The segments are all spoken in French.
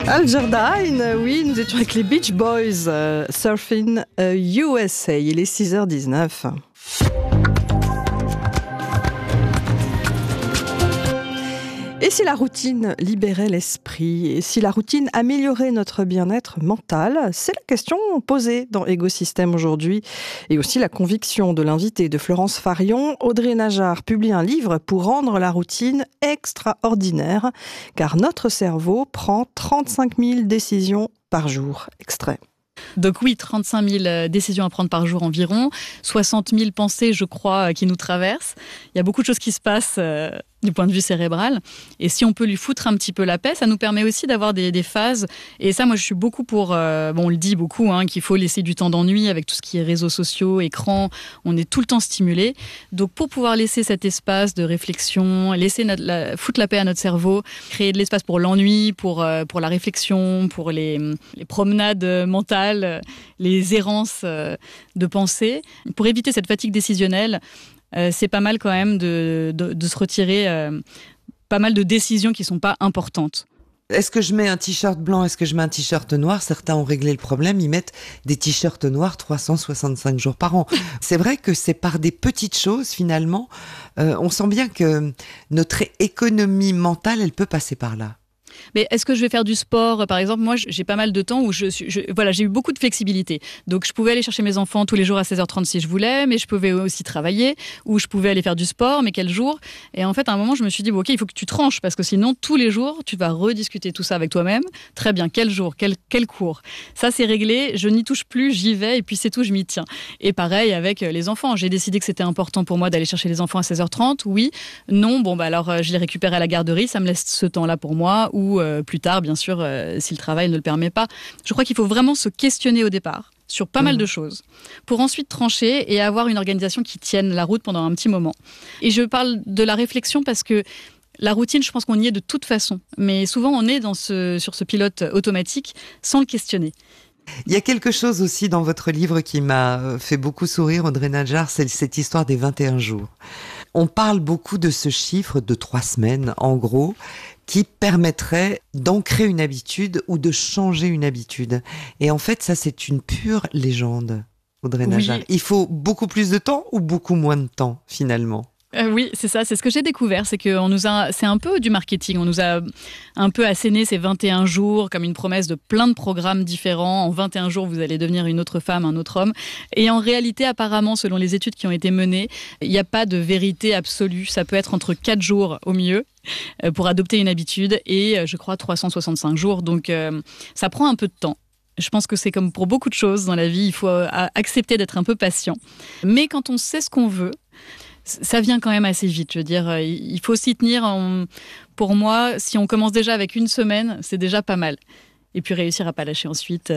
Al Jardine, oui, nous étions avec les Beach Boys, Surfing USA. Il est 6h19. Et si la routine libérait l'esprit? Et si la routine améliorait notre bien-être mental? C'est la question posée dans Égosystème aujourd'hui. Et aussi la conviction de l'invité de Florence Farion. Audrey Najjar publie un livre pour rendre la routine extraordinaire, car notre cerveau prend 35 000 décisions par jour. Extrait. Donc oui, 35 000 décisions à prendre par jour environ, 60 000 pensées, je crois, qui nous traversent. Il y a beaucoup de choses qui se passent du point de vue cérébral. Et si on peut lui foutre un petit peu la paix, ça nous permet aussi d'avoir des phases. Et ça, moi, je suis beaucoup pour... on le dit beaucoup, qu'il faut laisser du temps d'ennui avec tout ce qui est réseaux sociaux, écran. On est tout le temps stimulé. Donc, pour pouvoir laisser cet espace de réflexion, laisser foutre la paix à notre cerveau, créer de l'espace pour l'ennui, pour la réflexion, pour les promenades mentales, les errances de pensée, pour éviter cette fatigue décisionnelle, c'est pas mal quand même de se retirer pas mal de décisions qui ne sont pas importantes. Est-ce que je mets un t-shirt blanc? Est-ce que je mets un t-shirt noir? Certains ont réglé le problème, ils mettent des t-shirts noirs 365 jours par an. C'est vrai que c'est par des petites choses, finalement. On sent bien que notre économie mentale, elle peut passer par là. Mais est-ce que je vais faire du sport? Par exemple, moi, j'ai pas mal de temps où j'ai eu beaucoup de flexibilité. Donc, je pouvais aller chercher mes enfants tous les jours à 16h30 si je voulais, mais je pouvais aussi travailler, ou je pouvais aller faire du sport, mais quel jour? Et en fait, à un moment, je me suis dit, ok, il faut que tu tranches, parce que sinon, tous les jours, tu vas rediscuter tout ça avec toi-même. Très bien, quel jour, quel cours? Ça, c'est réglé, je n'y touche plus, j'y vais, et puis c'est tout, je m'y tiens. Et pareil avec les enfants. J'ai décidé que c'était important pour moi d'aller chercher les enfants à 16h30. Oui, non, alors je les récupère à la garderie, ça me laisse ce temps-là pour moi, ou plus tard, bien sûr, si le travail ne le permet pas. Je crois qu'il faut vraiment se questionner au départ sur pas mal de choses, pour ensuite trancher et avoir une organisation qui tienne la route pendant un petit moment. Et je parle de la réflexion parce que la routine, je pense qu'on y est de toute façon. Mais souvent, on est sur ce pilote automatique sans le questionner. Il y a quelque chose aussi dans votre livre qui m'a fait beaucoup sourire, Audrey Najjar, c'est cette histoire des 21 jours. On parle beaucoup de ce chiffre de 3 semaines, en gros, qui permettrait d'ancrer une habitude ou de changer une habitude. Et en fait, ça, c'est une pure légende, Audrey Najjar. Oui. Il faut beaucoup plus de temps ou beaucoup moins de temps, finalement? Oui, c'est ça, c'est ce que j'ai découvert, c'est c'est un peu du marketing, on nous a un peu asséné ces 21 jours comme une promesse de plein de programmes différents. En 21 jours, vous allez devenir une autre femme, un autre homme. Et en réalité, apparemment, selon les études qui ont été menées, il n'y a pas de vérité absolue. Ça peut être entre 4 jours au mieux pour adopter une habitude et, je crois, 365 jours. Donc, ça prend un peu de temps. Je pense que c'est comme pour beaucoup de choses dans la vie, il faut accepter d'être un peu patient. Mais quand on sait ce qu'on veut, ça vient quand même assez vite. Je veux dire, il faut s'y tenir. Pour moi, si on commence déjà avec 1 semaine, c'est déjà pas mal. Et puis réussir à pas lâcher ensuite.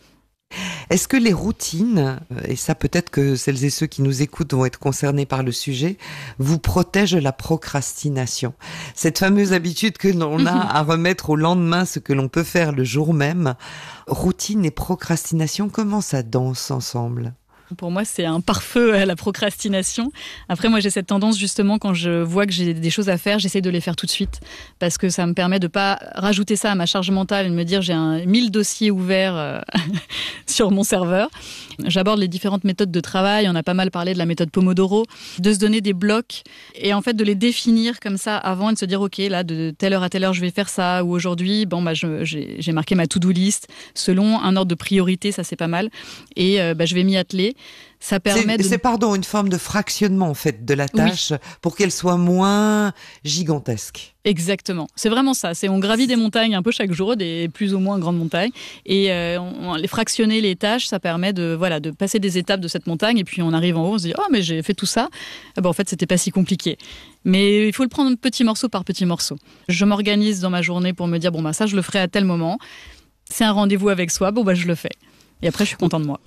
Est-ce que les routines, et ça peut-être que celles et ceux qui nous écoutent vont être concernés par le sujet, vous protègent de la procrastination? Cette fameuse habitude que l'on a à remettre au lendemain ce que l'on peut faire le jour même. Routine et procrastination, comment ça danse ensemble? Pour moi, c'est un pare-feu à la procrastination. Après, moi, j'ai cette tendance, justement, quand je vois que j'ai des choses à faire, j'essaie de les faire tout de suite. Parce que ça me permet de pas rajouter ça à ma charge mentale et de me dire j'ai 1000 dossiers ouverts sur mon serveur. J'aborde les différentes méthodes de travail. On a pas mal parlé de la méthode Pomodoro, de se donner des blocs et en fait de les définir comme ça avant et de se dire, OK, là, de telle heure à telle heure, je vais faire ça. Ou aujourd'hui, j'ai marqué ma to-do list selon un ordre de priorité. Ça, c'est pas mal. Et je vais m'y atteler. Ça permet c'est une forme de fractionnement en fait de la tâche, oui, pour qu'elle soit moins gigantesque. Exactement, c'est vraiment ça. On gravit des montagnes un peu chaque jour, des plus ou moins grandes montagnes, et on les fractionner les tâches, ça permet de passer des étapes de cette montagne, et puis on arrive en haut, on se dit oh mais j'ai fait tout ça. En fait c'était pas si compliqué. Mais il faut le prendre petit morceau par petit morceau. Je m'organise dans ma journée pour me dire ça je le ferai à tel moment. C'est un rendez-vous avec soi, je le fais. Et après je suis contente de moi.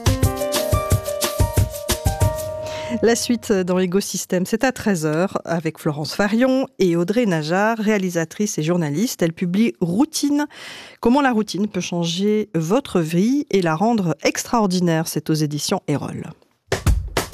La suite dans Égosystème, c'est à 13h avec Florence Farion et Audrey Najjar, réalisatrice et journaliste. Elle publie Routine. Comment la routine peut changer votre vie et la rendre extraordinaire. C'est aux éditions Erol.